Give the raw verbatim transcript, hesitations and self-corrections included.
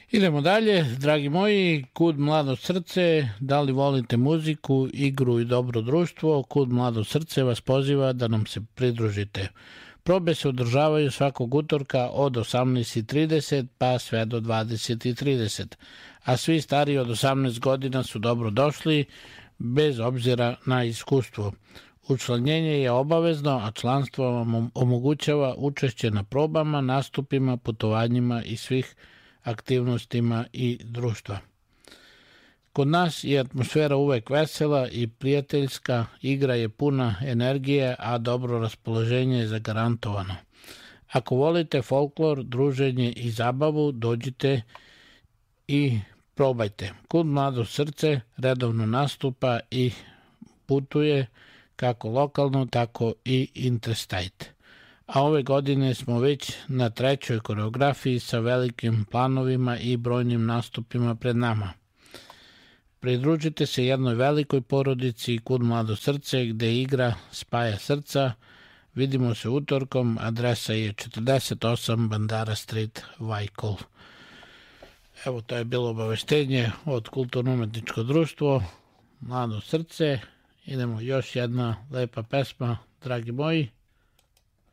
Idemo dalje, dragi moji, Kud mlado srce, da li volite muziku, igru i dobro društvo, Kud mlado srce vas poziva da nam se pridružite. Probe se održavaju svakog utorka od osamnaest i trideset pa sve do dvadeset i trideset, a svi stariji od osamnaest godina su dobro došli bez obzira na iskustvo. Učlanjenje je obavezno, a članstvo vam omogućava učešće na probama, nastupima, putovanjima i svih aktivnostima i društva. Kod nas je atmosfera uvek vesela i prijateljska, igra je puna energije, a dobro raspoloženje je zagarantovano. Ako volite folklor, druženje i zabavu, dođite i probajte. Kud mlado srce redovno nastupa i putuje kako lokalno, tako i interstate. A ove godine smo već na trećoj koreografiji sa velikim planovima i brojnim nastupima pred nama. Pridružite se jednoj velikoj porodici Kud mlado srce gde igra spaja srca. Vidimo se utorkom, adresa je četrdeset osam Bandara Street, Vajkol. Evo, to je bilo obaveštenje od Kulturno-umetničko društvo Mlado srce. Idemo još jedna lepa pesma, dragi moji.